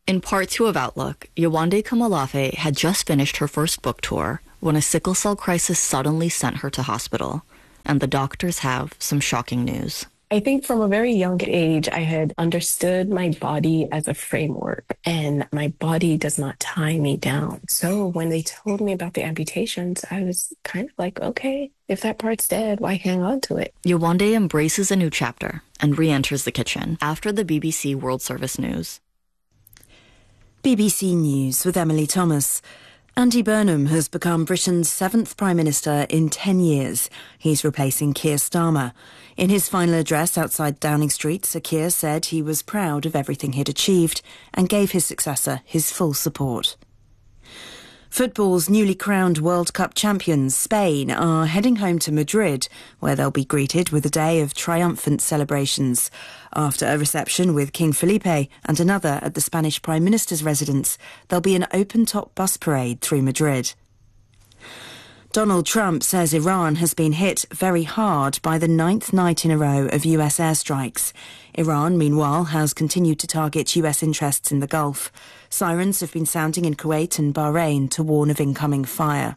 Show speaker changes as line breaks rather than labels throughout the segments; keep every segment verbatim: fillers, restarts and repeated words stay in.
In part two of Outlook, Yewande Komolafe had just finished her first book tour when a sickle cell crisis suddenly sent her to hospital, and the doctors have some shocking news.
I think from a very young age, I had understood my body as a framework, and my body does not tie me down. So when they told me about the amputations, I was kind of like, okay, if that part's dead, why hang on to it?
Yewande embraces a new chapter and re-enters the kitchen after the B B C World Service News.
B B C News with Emily Thomas. Andy Burnham has become Britain's seventh Prime Minister in ten years. He's replacing Keir Starmer. In his final address outside Downing Street, Sir Keir said he was proud of everything he'd achieved and gave his successor his full support. Football's newly crowned World Cup champions, Spain, are heading home to Madrid, where they'll be greeted with a day of triumphant celebrations. After a reception with King Felipe and another at the Spanish Prime Minister's residence, there'll be an open-top bus parade through Madrid. Donald Trump says Iran has been hit very hard by the ninth night in a row of U S airstrikes. Iran, meanwhile, has continued to target U S interests in the Gulf. Sirens have been sounding in Kuwait and Bahrain to warn of incoming fire.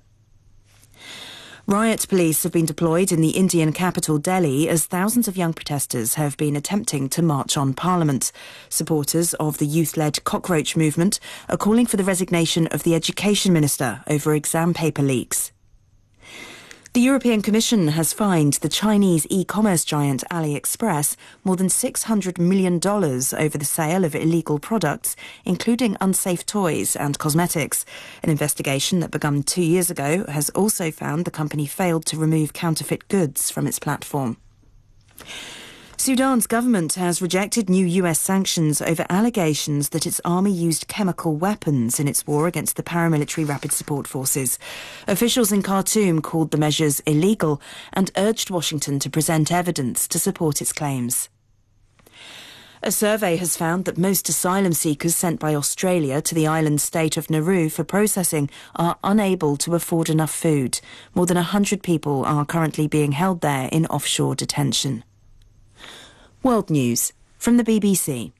Riot police have been deployed in the Indian capital Delhi as thousands of young protesters have been attempting to march on Parliament. Supporters of the youth-led cockroach movement are calling for the resignation of the Education Minister over exam paper leaks. The European Commission has fined the Chinese e-commerce giant AliExpress more than six hundred million dollars over the sale of illegal products, including unsafe toys and cosmetics. An investigation that began two years ago has also found the company failed to remove counterfeit goods from its platform. Sudan's government has rejected new U S sanctions over allegations that its army used chemical weapons in its war against the paramilitary Rapid Support Forces. Officials in Khartoum called the measures illegal and urged Washington to present evidence to support its claims. A survey has found that most asylum seekers sent by Australia to the island state of Nauru for processing are unable to afford enough food. More than one hundred people are currently being held there in offshore detention. World News from the B B C.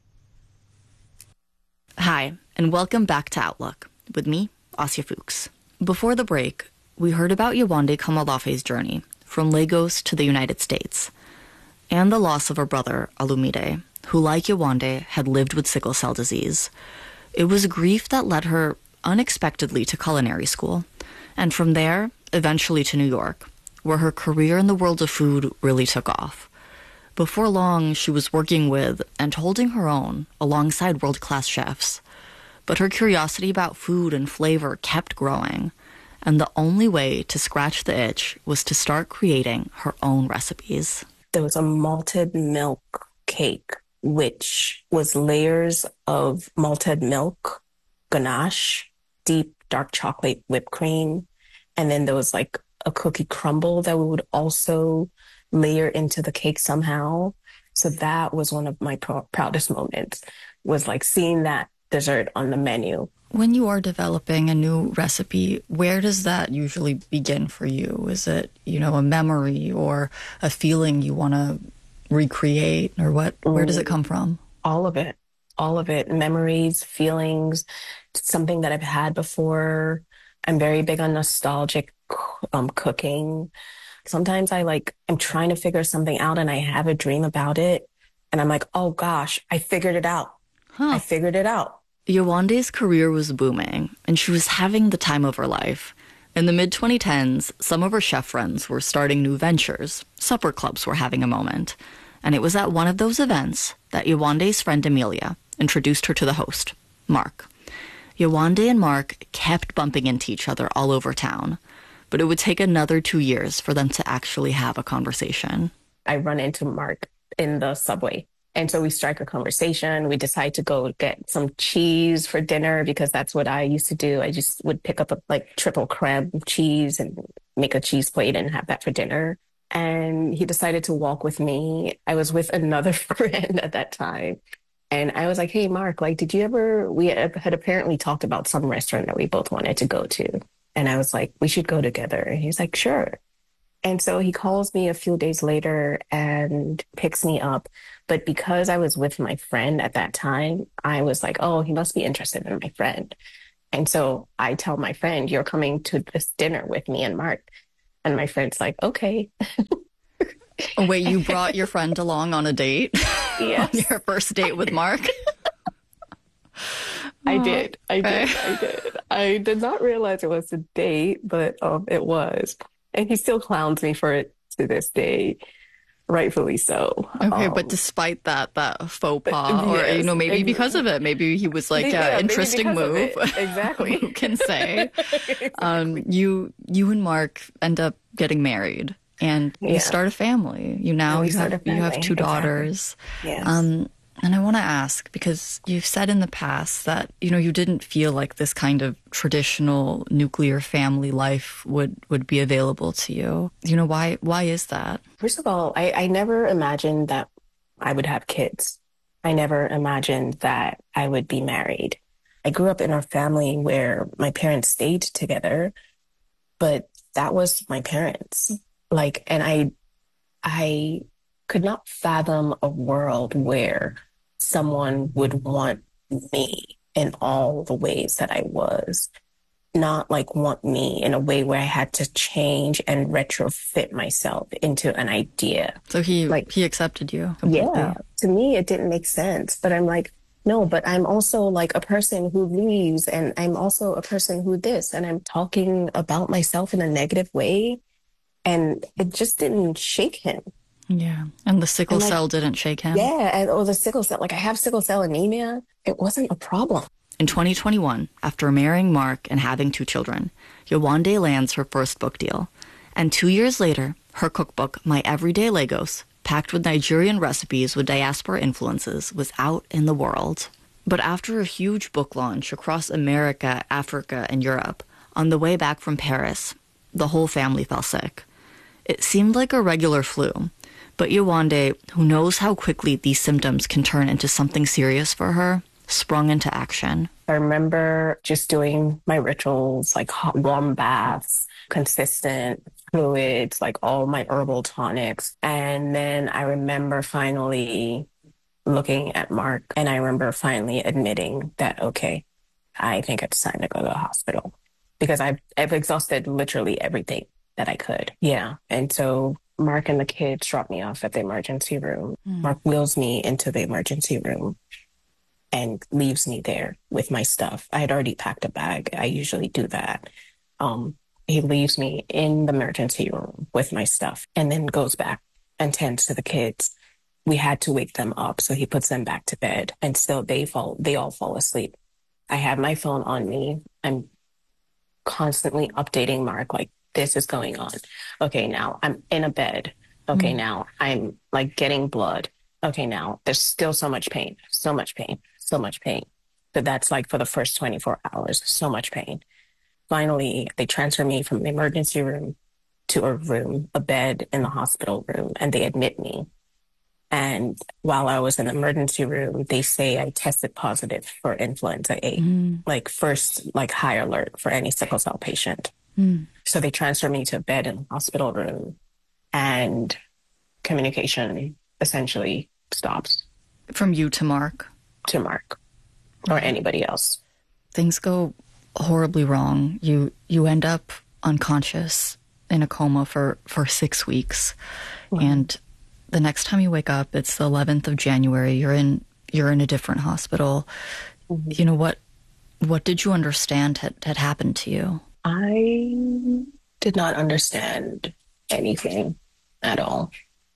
Hi, and welcome back to Outlook with me, Asya Fuchs. Before the break, we heard about Yewande Komolafe's journey from Lagos to the United States and the loss of her brother, Alumide, who, like Yewande, had lived with sickle cell disease. It was grief that led her unexpectedly to culinary school, and from there, eventually to New York, where her career in the world of food really took off. Before long, she was working with and holding her own alongside world-class chefs. But her curiosity about food and flavor kept growing, and the only way to scratch the itch was to start creating her own recipes.
There was a malted milk cake, which was layers of malted milk, ganache, deep dark chocolate whipped cream, and then there was like a cookie crumble that we would also layer into the cake somehow. So that was one of my pr- proudest moments, was like seeing that dessert on the menu.
When you are developing a new recipe, where does that usually begin for you? Is it, you know, a memory or a feeling you want to recreate, or what? Where does it come from?
All of it. All of it. Memories, feelings, something that I've had before. I'm very big on nostalgic um, cooking. Sometimes I like, I'm trying to figure something out and I have a dream about it. And I'm like, oh gosh, I figured it out. Huh. I figured it out.
Yewande's career was booming and she was having the time of her life. In the mid twenty tens, some of her chef friends were starting new ventures. Supper clubs were having a moment. And it was at one of those events that Yewande's friend Amelia introduced her to the host, Mark. Yewande and Mark kept bumping into each other all over town, but it would take another two years for them to actually have a conversation.
I run into Mark in the subway. And so we strike a conversation. We decide to go get some cheese for dinner because that's what I used to do. I just would pick up a like triple creme cheese and make a cheese plate and have that for dinner. And he decided to walk with me. I was with another friend at that time. And I was like, hey, Mark, like, did you ever, we had apparently talked about some restaurant that we both wanted to go to. And I was like, we should go together. And he's like, sure. And so he calls me a few days later and picks me up But because I was with my friend at that time, I was like, oh, he must be interested in my friend. And so I tell my friend, you're coming to this dinner with me and Mark. And my friend's like, okay.
Oh, wait, you brought your friend along on a date?
Yes.
On your first date with Mark?
I did. I did. I did. I did not realize it was a date, but um, it was. And he still clowns me for it to this day, rightfully so.
Okay,
um,
but despite that, that faux pas, or,
yes,
you know, maybe
ex-
because of it, maybe he was like,
yeah,
uh,
maybe
interesting
because of
move.
it. Exactly.
Who can say?
Exactly.
Um, you, you and Mark end up getting married. And you
Yeah.
start a family. You now
we
you
start
have
a
you have
family,
two
exactly.
daughters.
Yes.
Um, and I want to ask, because you've said in the past that, you know, you didn't feel like this kind of traditional nuclear family life would, would be available to you. You know, why why is that?
First of all, I, I never imagined that I would have kids. I never imagined that I would be married. I grew up in a family where my parents stayed together, but that was my parents. Like, and I, I could not fathom a world where someone would want me in all the ways that I was, not like want me in a way where I had to change and retrofit myself into an idea.
So he
Like-
he accepted you completely.
Yeah, to me, it didn't make sense. But I'm like, no, but I'm also like a person who leaves, and I'm also a person who this, and I'm talking about myself in a negative way. And it just didn't shake him.
Yeah. And the sickle
And, like,
cell didn't shake him.
Yeah, and or the sickle cell, like I have sickle cell anemia. It wasn't a problem.
In twenty twenty-one, after marrying Mark and having two children, Yewande lands her first book deal. And two years later, her cookbook, My Everyday Lagos, packed with Nigerian recipes with diaspora influences, was out in the world. But after a huge book launch across America, Africa, and Europe, on the way back from Paris, the whole family fell sick. It seemed like a regular flu, but Yewande, who knows how quickly these symptoms can turn into something serious for her, sprung into action.
I remember just doing my rituals, like hot, warm baths, consistent fluids, like all my herbal tonics. And then I remember finally looking at Mark, and I remember finally admitting that, okay, I think it's time to go to the hospital, because I've, I've exhausted literally everything that I could. Yeah. And so Mark and the kids dropped me off at the emergency room.
Mm.
Mark wheels me into the emergency room and leaves me there with my stuff. I had already packed a bag. I usually do that. Um, he leaves me in the emergency room with my stuff and then goes back and tends to the kids. We had to wake them up, so he puts them back to bed, and still they fall, they all fall asleep. I have my phone on me. I'm constantly updating Mark, like, this is going on. Okay, now I'm in a bed. Okay,
Mm.
now I'm like getting blood. Okay, now there's still so much pain, so much pain, so much pain. But that's like for the first twenty-four hours, so much pain. Finally, they transfer me from the emergency room to a room, a bed in the hospital room, and they admit me. And while I was in the emergency room, they say I tested positive for influenza A,
Mm.
like first, like high alert for any sickle cell patient.
Mm.
So they transfer me to a bed in the hospital room, and communication essentially stops
From you to Mark.
to Mark or anybody else.
Things go horribly wrong. You you end up unconscious in a coma for, for six weeks.
Wow.
And the next time you wake up, it's the eleventh of January. You're in you're in a different hospital.
Mm-hmm.
You know, what what did you understand had, had happened to you?
I did not understand anything at all.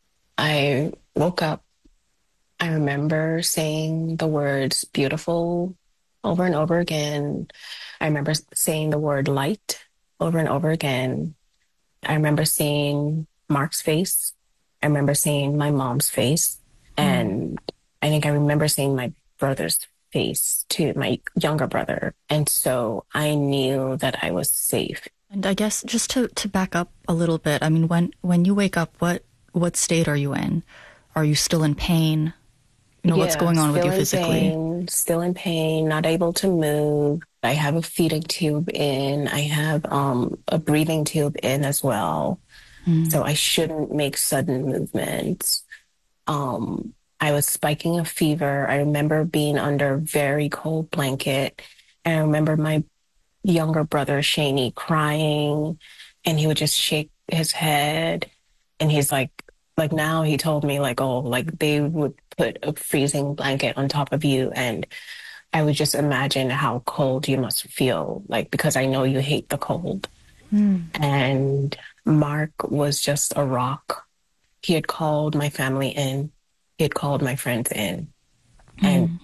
I woke up. I remember saying the words beautiful over and over again. I remember saying the word light over and over again. I remember seeing Mark's face. I remember seeing my mom's face.
Mm.
And I think I remember seeing my brother's face too, my younger brother. And so I knew that I was safe.
And I guess just to, to back up a little bit, I mean, when, when you wake up, what, what state are you in? Are you still in pain? You know, what's
Yeah,
going on with
still
you
in
physically?
pain, still in pain, not able to move. I have a feeding tube in. I have um, a breathing tube in as well.
Mm.
So I shouldn't make sudden movements. Um, I was spiking a fever. I remember being under a very cold blanket. And I remember my younger brother, Shaney, crying, and he would just shake his head. And he's like, like now he told me like, oh, like they would put a freezing blanket on top of you. And I would just imagine how cold you must feel, like, because I know you hate the cold.
Mm.
And Mark was just a rock. He had called my family in. He had called my friends in. Mm. And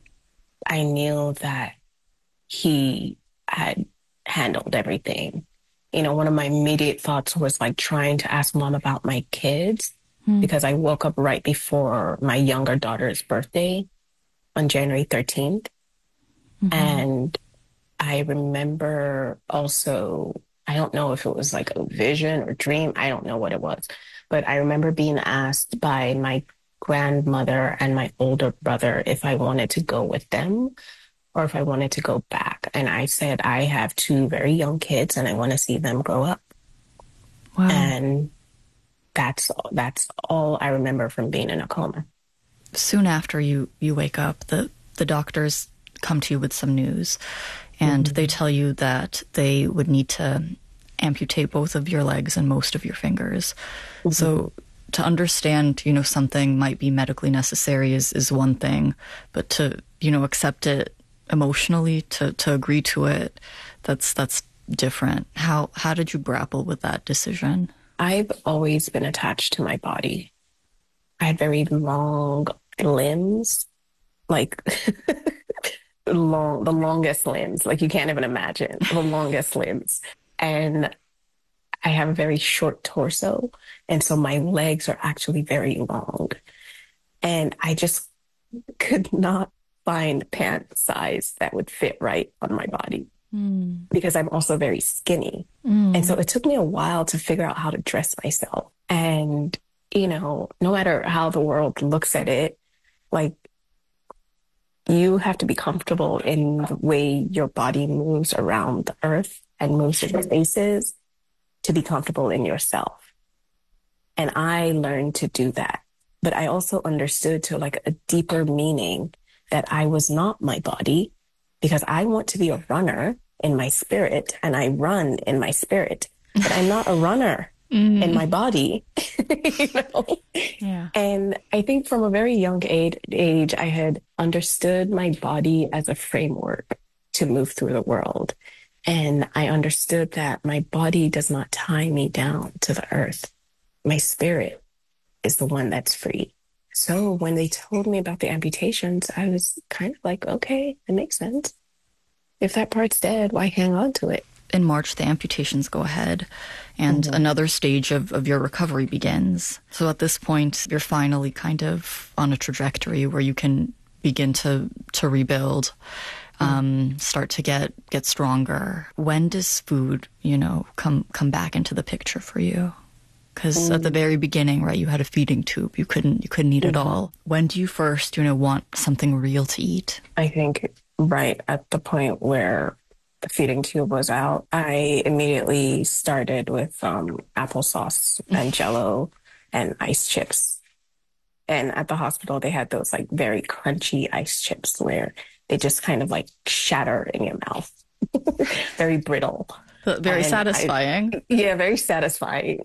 I knew that he had handled everything. You know, one of my immediate thoughts was like trying to ask mom about my kids mm. because I woke up right before my younger daughter's birthday on January thirteenth. Mm-hmm. And I remember also, I don't know if it was like a vision or dream. I don't know what it was. But I remember being asked by my grandmother and my older brother if I wanted to go with them or if I wanted to go back. And I said, I have two very young kids and I want to see them grow up.
Wow.
And that's that's all I remember from being in a coma. Soon
after you, you wake up, the, the doctors come to you with some news and mm-hmm. they tell you that they would need to amputate both of your legs and most of your fingers. Mm-hmm. So to understand, you know, something might be medically necessary is, is one thing, but to, you know, accept it emotionally, to, to agree to it, that's that's different. How how did you grapple with that decision?
I've always been attached to my body. I had very long limbs, like long, the longest limbs, like you can't even imagine the longest limbs. And I have a very short torso. And so my legs are actually very long. And I just could not find pant size that would fit right on my body mm. because I'm also very skinny. Mm. And so it took me a while to figure out how to dress myself. And, you know, no matter how the world looks at it, like you have to be comfortable in the way your body moves around the earth and moves in spaces to be comfortable in yourself. And I learned to do that. But I also understood to like a deeper meaning that I was not my body because I want to be a runner in my spirit and I run in my spirit, but I'm not a runner mm. in my body. You know? Yeah. And I think from a very young age, age, I had understood my body as a framework to move through the world. And I understood that my body does not tie me down to the earth. My spirit is the one that's free. So when they told me about the amputations, I was kind of like, okay, it makes sense. If that part's dead, why hang on to it?
In March, the amputations go ahead and mm-hmm. another stage of, of your recovery begins. So at this point, you're finally kind of on a trajectory where you can begin to, to rebuild, um, start to get, get stronger. When does food, you know, come, come back into the picture for you? Because mm. at the very beginning, right, you had a feeding tube. You couldn't, you couldn't eat mm-hmm. it all. When do you first, you know, want something real to eat?
I think right at the point where the feeding tube was out, I immediately started with um, applesauce and Jell-O and ice chips. And at the hospital, they had those like very crunchy ice chips where they just kind of like shatter in your mouth. Very brittle.
Very and satisfying.
I, yeah, very satisfying.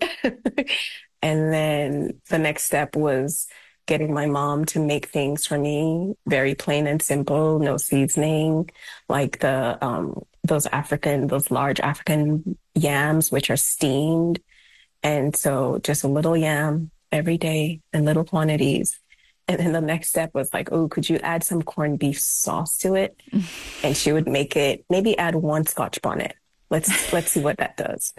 And then the next step was getting my mom to make things for me, very plain and simple, no seasoning, like the um, those African, those large African yams, which are steamed. And so just a little yam every day in little quantities. And then the next step was like, oh, could you add some corned beef sauce to it? And she would make it, maybe add one Scotch bonnet. Let's let's see what that does.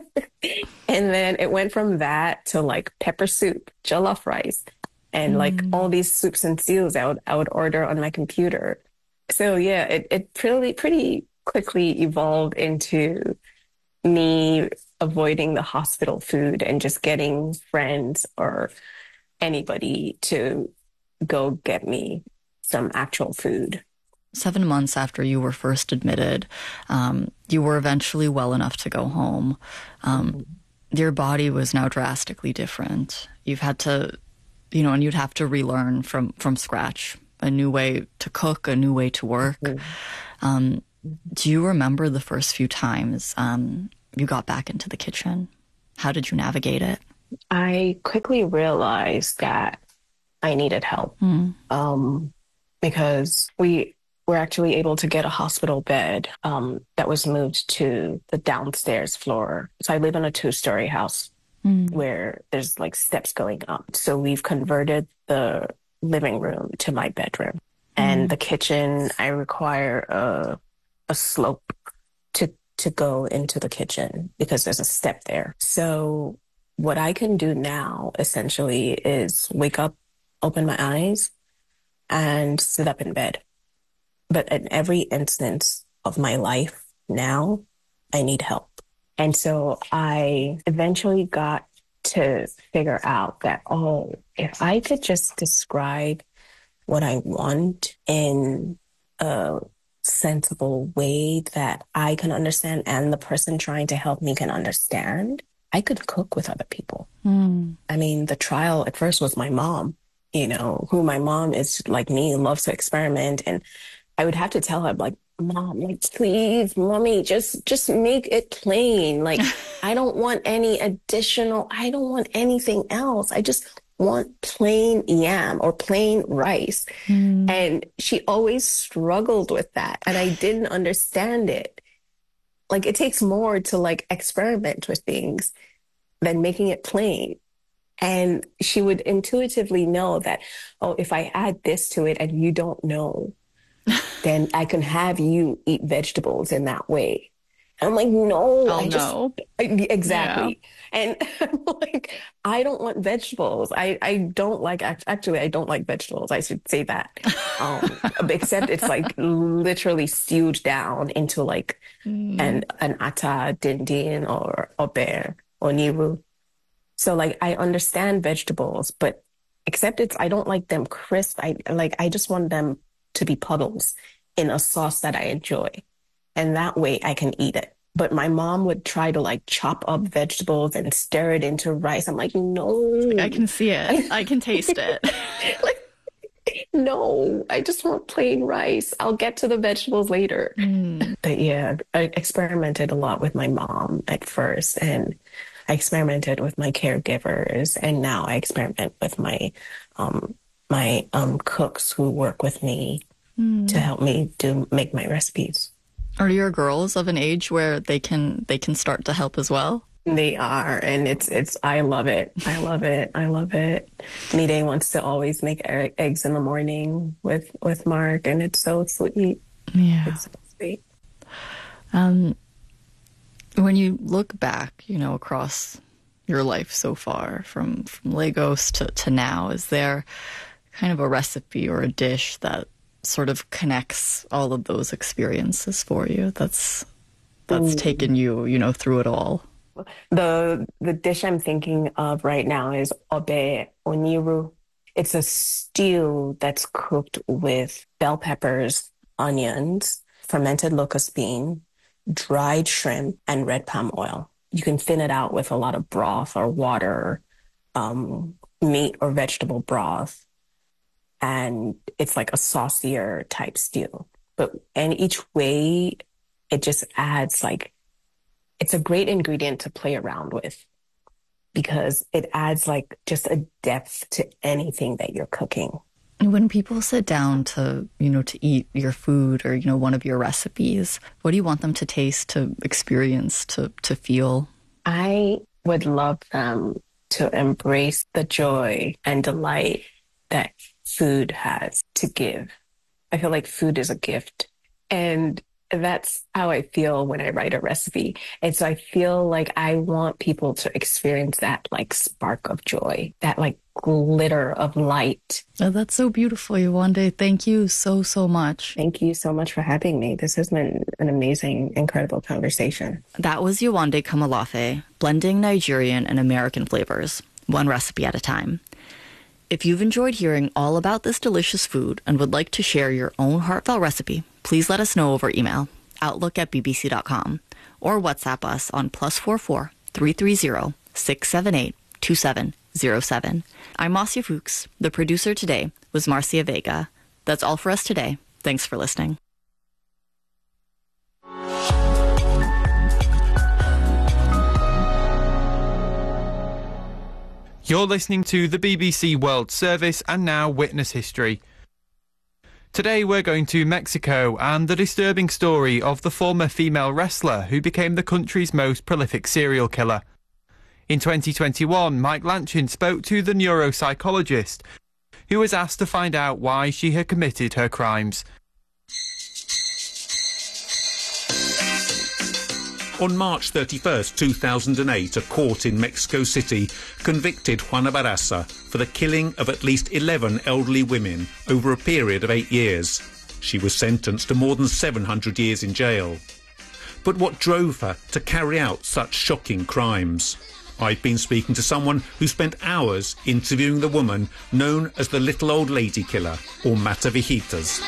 And then it went from that to like pepper soup, jollof rice, and mm. like all these soups and stews I would, I would order on my computer. So yeah, it, it pretty, pretty quickly evolved into me avoiding the hospital food and just getting friends or anybody to go get me some actual food.
Seven months after you were first admitted, um, you were eventually well enough to go home. Um, your body was now drastically different. You've had to you know, and you'd have to relearn from, from scratch, a new way to cook, a new way to work. Mm-hmm. Um, do you remember the first few times um, you got back into the kitchen? How did you navigate it?
I quickly realized that I needed help mm. um, because we were actually able to get a hospital bed um, that was moved to the downstairs floor. So I live in a two-story house mm. where there's like steps going up. So we've converted the living room to my bedroom. Mm. And the kitchen, I require a, a slope to, to go into the kitchen because there's a step there. So what I can do now essentially is wake up, open my eyes, and sit up in bed. But in every instance of my life now, I need help. And so I eventually got to figure out that, oh, if I could just describe what I want in a sensible way that I can understand and the person trying to help me can understand, I could cook with other people. Mm. I mean, the trial at first was my mom, you know, who my mom is like me, loves to experiment. And I would have to tell her, like, Mom, like, please, mommy, just, just make it plain. Like, I don't want any additional, I don't want anything else. I just want plain yam or plain rice. Mm. And she always struggled with that. And I didn't understand it. Like, it takes more to like experiment with things than making it plain. And she would intuitively know that, oh, if I add this to it and you don't know, then I can have you eat vegetables in that way. I'm like, no,
oh,
I just,
no.
I, exactly. Yeah. And I'm like, I don't want vegetables. I, I don't like, actually, I don't like vegetables. I should say that. Um, except it's like literally stewed down into like mm. an, an ata, dindin, or obe, or niru. So like, I understand vegetables, but except it's, I don't like them crisp. I like, I just want them to be puddles in a sauce that I enjoy. And that way I can eat it. But my mom would try to like chop up vegetables and stir it into rice. I'm like, no.
I can see it. I can taste it.
Like, no, I just want plain rice. I'll get to the vegetables later. Mm. But yeah, I experimented a lot with my mom at first. And I experimented with my caregivers. And now I experiment with my um, my um, cooks who work with me mm. to help me do make my recipes.
Are your girls of an age where they can they can start to help as well?
They are, and it's it's I love it. I love it. I love it. Nide wants to always make eggs in the morning with with Mark, and it's so sweet.
Yeah,
it's so sweet.
Um, when you look back, you know, across your life so far, from from Lagos to to now, is there kind of a recipe or a dish that sort of connects all of those experiences for you that's that's Ooh. taken you, you know, through it all?
The the dish I'm thinking of right now is obe oniru. It's a stew that's cooked with bell peppers, onions, fermented locust bean, dried shrimp, and red palm oil. You can thin it out with a lot of broth or water, um, meat or vegetable broth. And it's like a saucier type stew. But and each way, it just adds like, it's a great ingredient to play around with because it adds like just a depth to anything that you're cooking.
And when people sit down to, you know, to eat your food or, you know, one of your recipes, what do you want them to taste, to experience, to, to feel?
I would love them to embrace the joy and delight that food has to give. I feel like food is a gift. And that's how I feel when I write a recipe. And so I feel like I want people to experience that like spark of joy, that like glitter of light.
Oh, that's so beautiful, Yewande. Thank you so, so much.
Thank you so much for having me. This has been an amazing, incredible conversation.
That was Yewande Komolafe, blending Nigerian and American flavors, one recipe at a time. If you've enjoyed hearing all about this delicious food and would like to share your own heartfelt recipe, please let us know over email, outlook at b b c dot com, or WhatsApp us on plus four four three three zero six seven eight two seven zero seven. I'm Marcia Fuchs. The producer today was Marcia Vega. That's all for us today. Thanks for listening.
You're listening to the B B C World Service and now Witness History. Today we're going to Mexico and the disturbing story of the former female wrestler who became the country's most prolific serial killer. In twenty twenty-one, Mike Lanchin spoke to the neuropsychologist who was asked to find out why she had committed her crimes.
On March thirty-first, two thousand eight, a court in Mexico City convicted Juana Barraza for the killing of at least eleven elderly women over a period of eight years. She was sentenced to more than seven hundred years in jail. But what drove her to carry out such shocking crimes? I've been speaking to someone who spent hours interviewing the woman known as the Little Old Lady Killer, or Mata Viejitas.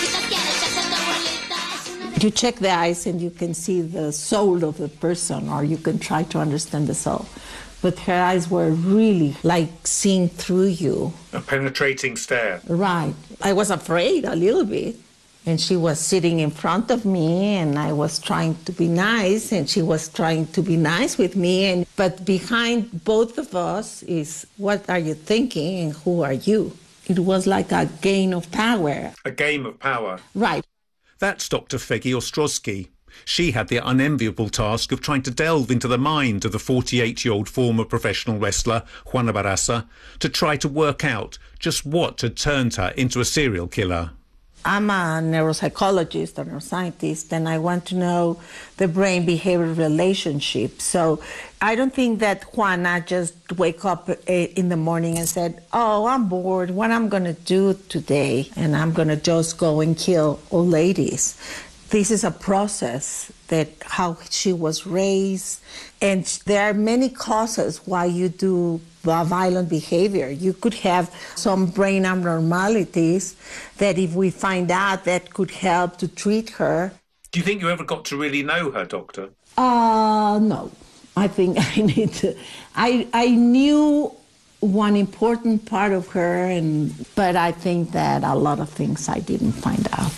You check the eyes and you can see the soul of the person, or you can try to understand the soul. But her eyes were really like seeing through you.
A penetrating stare.
Right. I was afraid a little bit. And she was sitting in front of me and I was trying to be nice and she was trying to be nice with me. And but behind both of us is, what are you thinking and who are you? It was like a game of power.
A game of power.
Right.
That's Doctor Fegi Ostrowski. She had the unenviable task of trying to delve into the mind of the forty-eight-year-old former professional wrestler, Juana Barraza, to try to work out just what had turned her into a serial killer.
I'm a neuropsychologist, a neuroscientist, and I want to know the brain-behavior relationship. So I don't think that Juana just wake up in the morning and said, oh, I'm bored, what I'm going to do today? And I'm going to just go and kill old ladies. This is a process that how she was raised, and there are many causes why you do violent behavior. You could have some brain abnormalities that if we find out, that could help to treat her.
Do you think you ever got to really know her, Doctor?
Uh, no. I think I need to. I, I knew one important part of her, and but I think that a lot of things I didn't find out.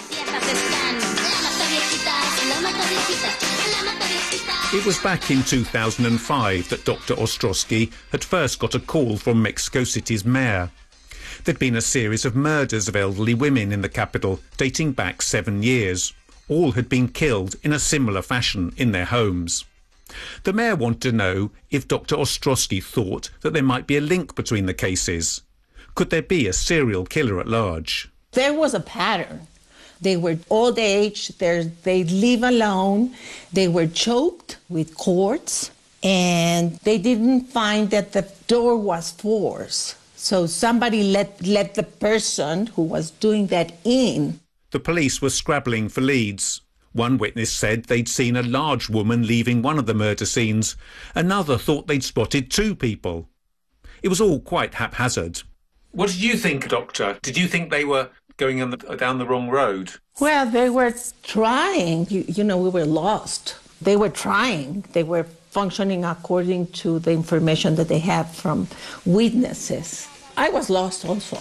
It was back in two thousand five that Doctor Ostrowski had first got a call from Mexico City's mayor. There'd been a series of murders of elderly women in the capital dating back seven years. All had been killed in a similar fashion in their homes. The mayor wanted to know if Doctor Ostrowski thought that there might be a link between the cases. Could there be a serial killer at large?
There was a pattern. They were old age, they live alone, they were choked with cords, and they didn't find that the door was forced. So somebody let, let the person who was doing that in.
The police were scrabbling for leads. One witness said they'd seen a large woman leaving one of the murder scenes. Another thought they'd spotted two people. It was all quite haphazard. What did you think, Doctor? Did you think they were going on the, down the wrong road?
Well, they were trying. You, you know, we were lost. They were trying. They were functioning according to the information that they had from witnesses. I was lost also.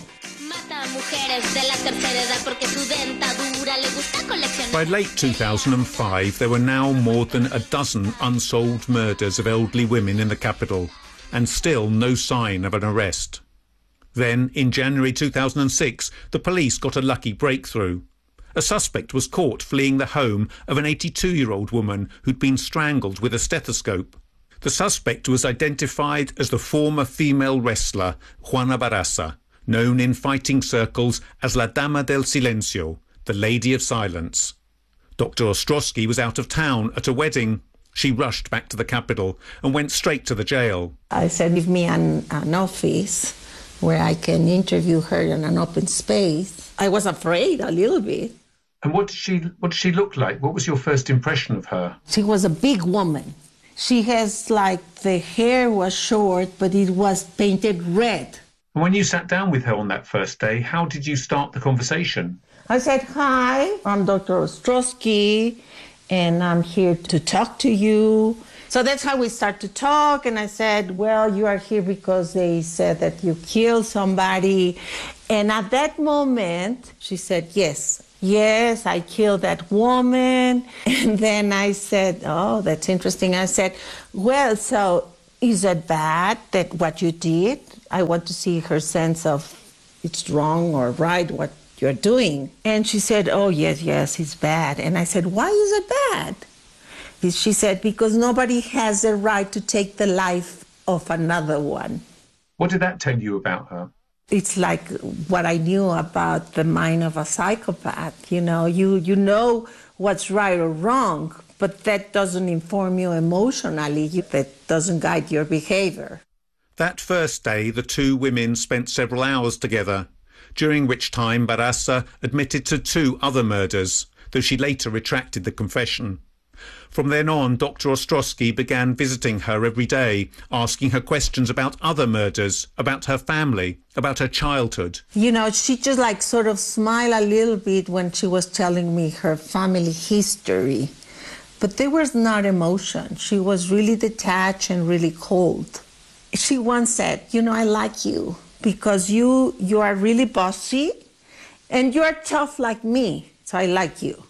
By late two thousand five, there were now more than a dozen unsolved murders of elderly women in the capital, and still no sign of an arrest. Then, in January two thousand six, the police got a lucky breakthrough. A suspect was caught fleeing the home of an eighty-two-year-old woman who'd been strangled with a stethoscope. The suspect was identified as the former female wrestler Juana Barraza, known in fighting circles as La Dama del Silencio, the Lady of Silence. Doctor Ostrowski was out of town at a wedding. She rushed back to the capital and went straight to the jail.
I said, give me an, an office where I can interview her in an open space. I was afraid a little bit.
And what did she what did she look like? What was your first impression of her?
She was a big woman. She has, like, the hair was short, but it was painted red.
And when you sat down with her on that first day, how did you start the conversation?
I said, hi, I'm Doctor Ostrowski, and I'm here to talk to you. So that's how we start to talk. And I said, well, you are here because they said that you killed somebody. And at that moment, she said, yes, yes, I killed that woman. And then I said, oh, that's interesting. I said, well, so is it bad that what you did? I want to see her sense of it's wrong or right what you're doing. And she said, oh, yes, yes, it's bad. And I said, why is it bad? She said, because nobody has the right to take the life of another one.
What did that tell you about her?
It's like what I knew about the mind of a psychopath. You know, you, you know what's right or wrong, but that doesn't inform you emotionally. That doesn't guide your behavior.
That first day, the two women spent several hours together, during which time Barraza admitted to two other murders, though she later retracted the confession. From then on, Doctor Ostrowski began visiting her every day, asking her questions about other murders, about her family, about her childhood.
You know, she just like sort of smiled a little bit when she was telling me her family history. But there was not emotion. She was really detached and really cold. She once said, you know, I like you because you, you are really bossy and you are tough like me. So I like you.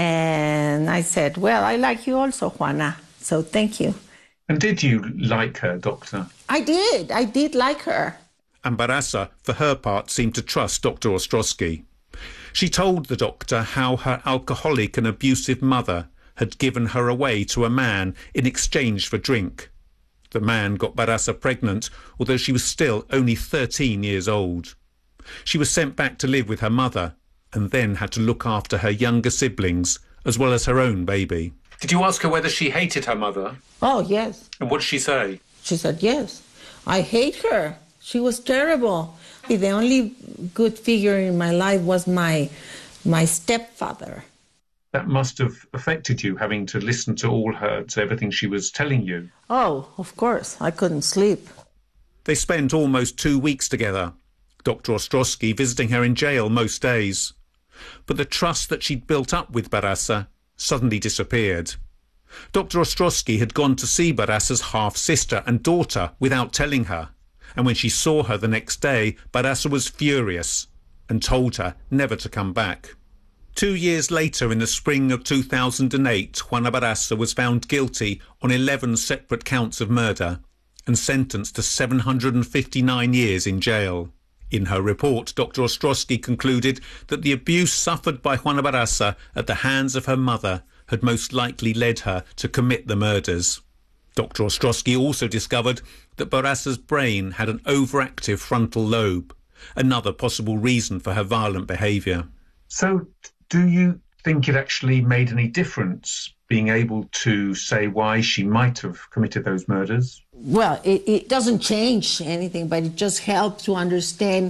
And I said, well, I like you also, Juana. So thank you.
And did you like her, Doctor?
I did. I did like her.
And Barraza, for her part, seemed to trust Doctor Ostrowski. She told the doctor how her alcoholic and abusive mother had given her away to a man in exchange for drink. The man got Barraza pregnant, although she was still only thirteen years old. She was sent back to live with her mother, and then had to look after her younger siblings, as well as her own baby. Did you ask her whether she hated her mother?
Oh, yes.
And what did she say?
She said, yes. I hate her. She was terrible. The only good figure in my life was my, my stepfather.
That must have affected you, having to listen to all her, to everything she was telling you.
Oh, of course. I couldn't sleep.
They spent almost two weeks together, Doctor Ostrowski visiting her in jail most days. But the trust that she'd built up with Barraza suddenly disappeared. Doctor Ostrowski had gone to see Barraza's half-sister and daughter without telling her, and when she saw her the next day, Barraza was furious and told her never to come back. Two years later, in the spring of two thousand eight, Juana Barraza was found guilty on eleven separate counts of murder and sentenced to seven hundred fifty-nine years in jail. In her report, Doctor Ostrowski concluded that the abuse suffered by Juana Barraza at the hands of her mother had most likely led her to commit the murders. Doctor Ostrowski also discovered that Barraza's brain had an overactive frontal lobe, another possible reason for her violent behaviour. So, do you think it actually made any difference being able to say why she might have committed those murders?
Well, it, it doesn't change anything, but it just helps to understand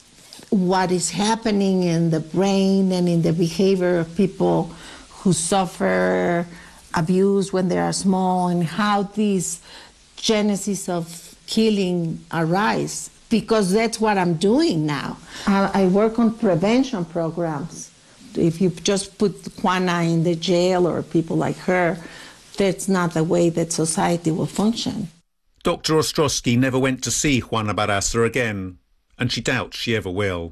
what is happening in the brain and in the behavior of people who suffer abuse when they are small and how these genesis of killing arise, because that's what I'm doing now. I, I work on prevention programs. If you just put Juana in the jail or people like her, that's not the way that society will function.
Doctor Ostrowski never went to see Juana Barraza again, and she doubts she ever will.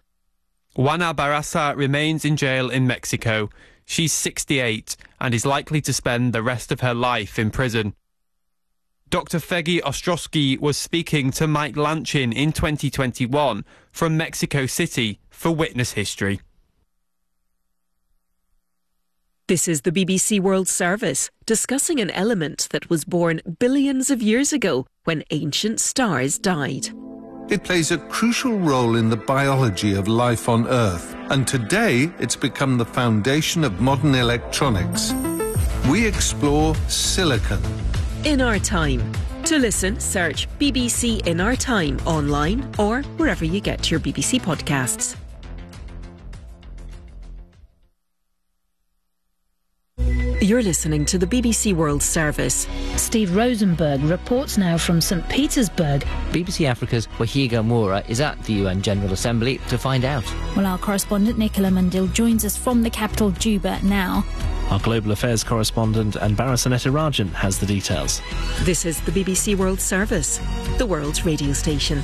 Juana Barraza remains in jail in Mexico. She's sixty-eight and is likely to spend the rest of her life in prison. Doctor Feggy Ostrowski was speaking to Mike Lanchin in twenty twenty-one from Mexico City for Witness History.
This is the B B C World Service, discussing an element that was born billions of years ago when ancient stars died.
It plays a crucial role in the biology of life on Earth, and today it's become the foundation of modern electronics. We explore silicon.
In Our Time. To listen, search B B C In Our Time online or wherever you get your B B C podcasts. You're listening to the B B C World Service.
Steve Rosenberg reports now from St Petersburg.
B B C Africa's Wahiga Moura is at the U N General Assembly to find out.
Well, our correspondent Nicola Mundil joins us from the capital, Juba, now.
Our Global Affairs correspondent Anbara Sanetarajan has the details.
This is the B B C World Service, the world's radio station.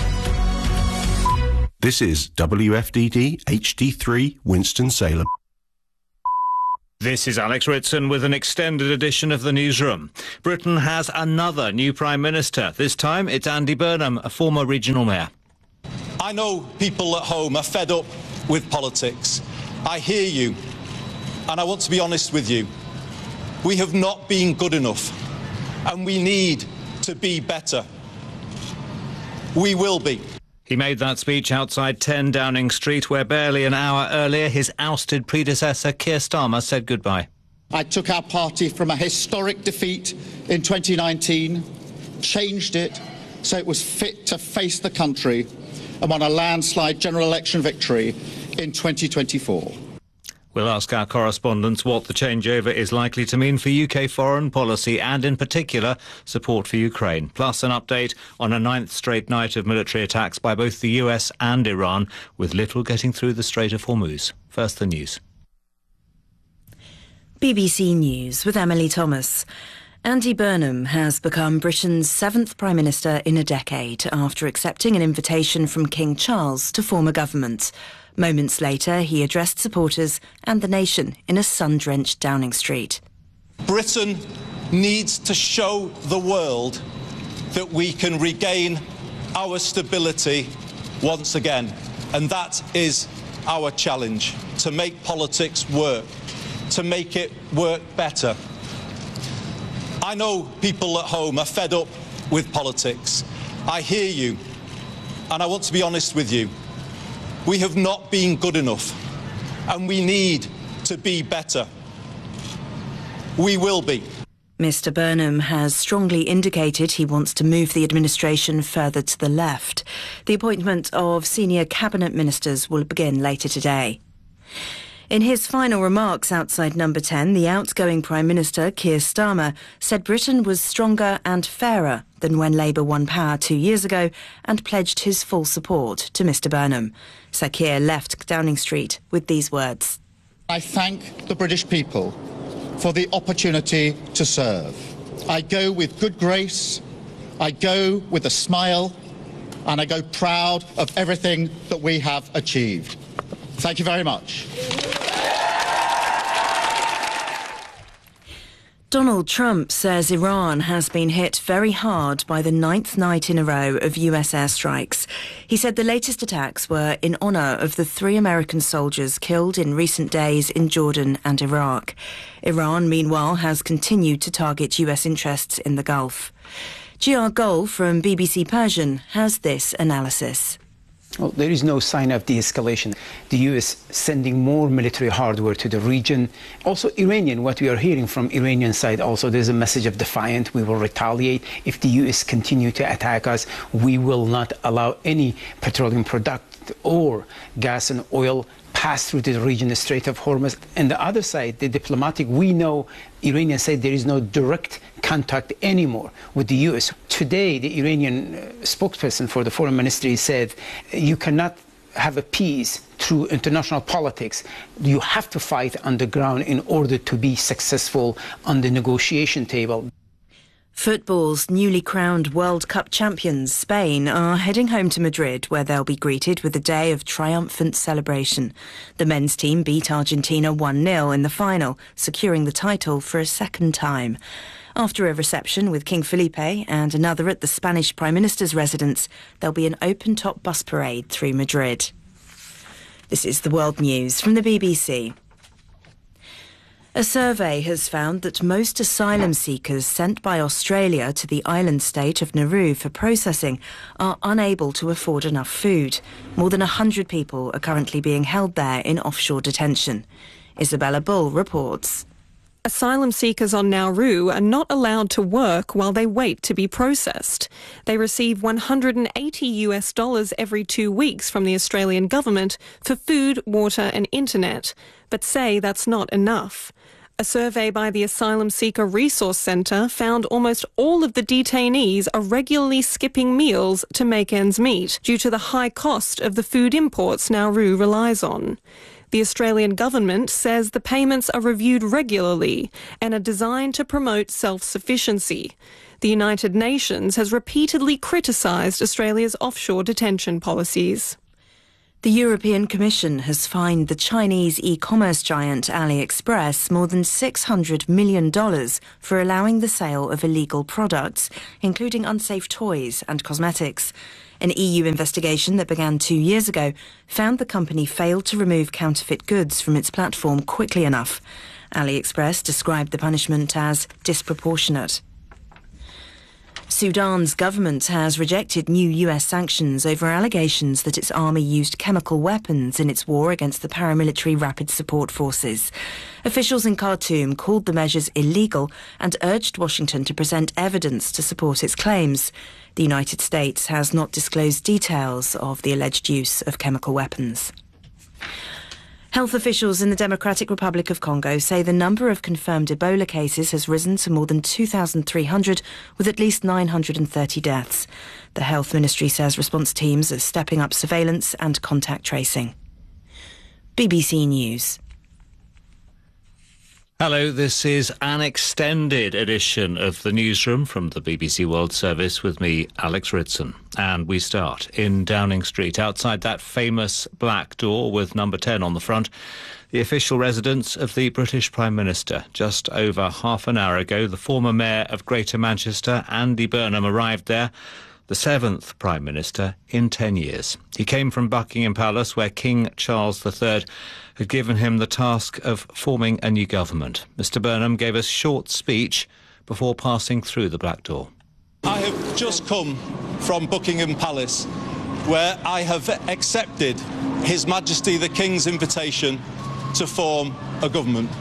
This is W F D D H D three Winston-Salem.
This is Alex Ritson with an extended edition of the newsroom. Britain has another new Prime Minister. This time it's Andy Burnham, a former regional mayor.
I know people at home are fed up with politics. I hear you, and I want to be honest with you. We have not been good enough, and we need to be better. We will be.
He made that speech outside ten Downing Street, where barely an hour earlier his ousted predecessor Keir Starmer said goodbye.
I took our party from a historic defeat in twenty nineteen, changed it so it was fit to face the country, and won a landslide general election victory in twenty twenty-four.
We'll ask our correspondents what the changeover is likely to mean for U K foreign policy and, in particular, support for Ukraine. Plus an update on a ninth straight night of military attacks by both the U S and Iran, with little getting through the Strait of Hormuz. First, the news.
B B C News with Emily Thomas. Andy Burnham has become Britain's seventh Prime Minister in a decade after accepting an invitation from King Charles to form a government. Moments later, he addressed supporters and the nation in a sun-drenched Downing Street.
Britain needs to show the world that we can regain our stability once again. And that is our challenge, to make politics work, to make it work better. I know people at home are fed up with politics. I hear you, and I want to be honest with you. We have not been good enough, and we need to be better. We will be.
Mister Burnham has strongly indicated he wants to move the administration further to the left. The appointment of senior cabinet ministers will begin later today. In his final remarks outside Number ten, the outgoing Prime Minister, Keir Starmer, said Britain was stronger and fairer than when Labour won power two years ago and pledged his full support to Mister Burnham. Sir Keir left Downing Street with these words.
I thank the British people for the opportunity to serve. I go with good grace, I go with a smile, and I go proud of everything that we have achieved. Thank you very much.
Donald Trump says Iran has been hit very hard by the ninth night in a row of U S airstrikes. He said the latest attacks were in honour of the three American soldiers killed in recent days in Jordan and Iraq. Iran, meanwhile, has continued to target U S interests in the Gulf. G R Goel from B B C Persian has this analysis.
Well, there is no sign of de-escalation. The U S sending more military hardware to the region. Also Iranian, what we are hearing from Iranian side also, there's a message of defiant. We will retaliate. If the U S continue to attack us, we will not allow any petroleum product or gas and oil pass through the region, the Strait of Hormuz. And the other side, the diplomatic, we know Iranian side there is no direct contact anymore with the U S. Today, the Iranian uh, spokesperson for the foreign ministry said, you cannot have a peace through international politics. You have to fight on the ground in order to be successful on the negotiation table.
Football's newly crowned World Cup champions, Spain, are heading home to Madrid, where they'll be greeted with a day of triumphant celebration. The men's team beat Argentina one nil in the final, securing the title for a second time. After a reception with King Felipe and another at the Spanish Prime Minister's residence, there'll be an open-top bus parade through Madrid. This is the World News from the B B C. A survey has found that most asylum seekers sent by Australia to the island state of Nauru for processing are unable to afford enough food. More than one hundred people are currently being held there in offshore detention. Isabella Bull reports.
Asylum seekers on Nauru are not allowed to work while they wait to be processed. They receive one hundred eighty US dollars every two weeks from the Australian government for food, water and internet, but say that's not enough. A survey by the Asylum Seeker Resource Centre found almost all of the detainees are regularly skipping meals to make ends meet due to the high cost of the food imports Nauru relies on. The Australian government says the payments are reviewed regularly and are designed to promote self-sufficiency. The United Nations has repeatedly criticised Australia's offshore detention policies.
The European Commission has fined the Chinese e-commerce giant AliExpress more than six hundred million dollars for allowing the sale of illegal products, including unsafe toys and cosmetics. An E U investigation that began two years ago found the company failed to remove counterfeit goods from its platform quickly enough. AliExpress described the punishment as disproportionate. Sudan's government has rejected new U S sanctions over allegations that its army used chemical weapons in its war against the paramilitary Rapid Support Forces. Officials in Khartoum called the measures illegal and urged Washington to present evidence to support its claims. The United States has not disclosed details of the alleged use of chemical weapons. Health officials in the Democratic Republic of Congo say the number of confirmed Ebola cases has risen to more than two thousand three hundred, with at least nine hundred thirty deaths. The Health Ministry says response teams are stepping up surveillance and contact tracing. B B C News.
Hello, this is an extended edition of the newsroom from the B B C World Service with me, Alex Ritson. And we start in Downing Street, outside that famous black door with number ten on the front, the official residence of the British Prime Minister. Just over half an hour ago, the former Mayor of Greater Manchester, Andy Burnham, arrived there, the seventh Prime Minister in ten years. He came from Buckingham Palace, where King Charles the Third had given him the task of forming a new government. Mr Burnham gave a short speech before passing through the black door.
I have just come from Buckingham Palace, where I have accepted His Majesty the King's invitation to form a government.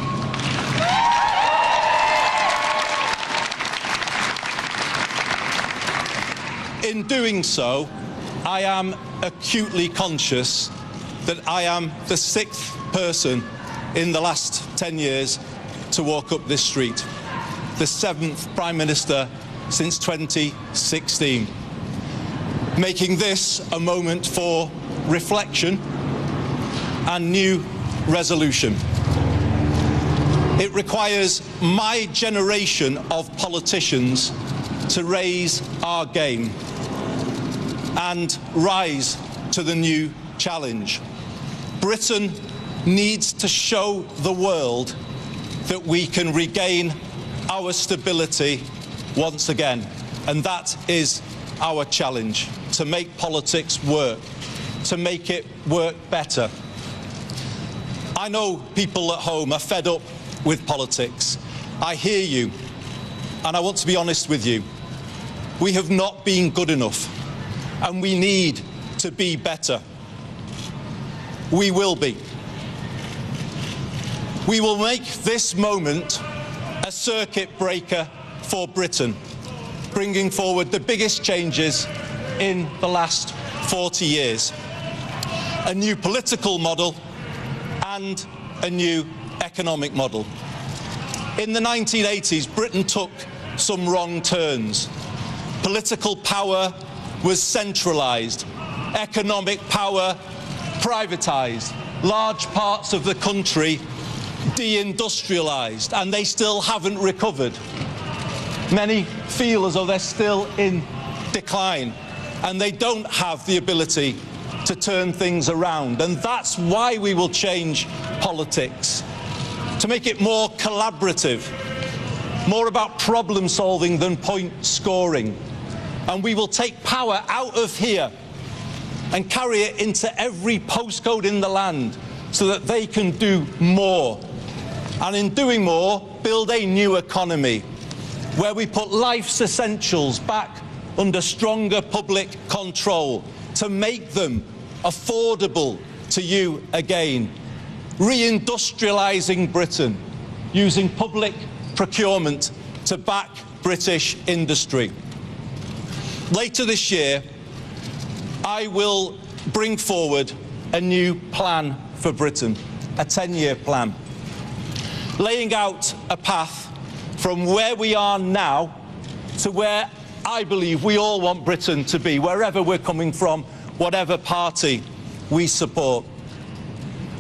In doing so, I am acutely conscious that I am the sixth person in the last ten years to walk up this street, the seventh Prime Minister since twenty sixteen, making this a moment for reflection and new resolution. It requires my generation of politicians to raise our game and rise to the new challenge. Britain needs to show the world that we can regain our stability once again, and that is our challenge, to make politics work, to make it work better. I know people at home are fed up with politics. I hear you, and I want to be honest with you. We have not been good enough, and we need to be better. We will be. We will make this moment a circuit breaker for Britain, bringing forward the biggest changes in the last forty years. A new political model and a new economic model. In the nineteen eighties, Britain took some wrong turns. Political power was centralised, economic power privatised, large parts of the country deindustrialised, and they still haven't recovered. Many feel as though they're still in decline, and they don't have the ability to turn things around. And that's why we will change politics, to make it more collaborative, more about problem solving than point scoring. And we will take power out of here and carry it into every postcode in the land so that they can do more. And in doing more, build a new economy where we put life's essentials back under stronger public control to make them affordable to you again. Reindustrialising Britain, using public procurement to back British industry. Later this year, I will bring forward a new plan for Britain, a ten-year plan, laying out a path from where we are now to where I believe we all want Britain to be, wherever we're coming from, whatever party we support.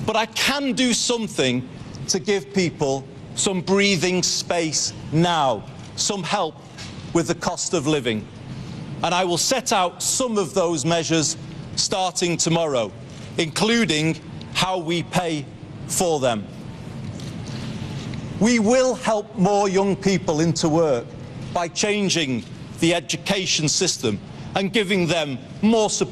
But I can do something to give people some breathing space now, some help with the cost of living. And I will set out some of those measures starting tomorrow, including how we pay for them. We will help more young people into work by changing the education system and giving them more support.